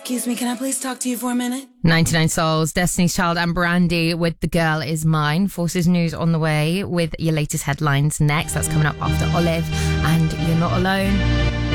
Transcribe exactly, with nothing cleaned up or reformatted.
Excuse me, can I please talk to you for a minute? ninety-nine Souls, Destiny's Child and Brandy with The Girl Is Mine. Forces News on the way with your latest headlines next. That's coming up after Olive and You're Not Alone.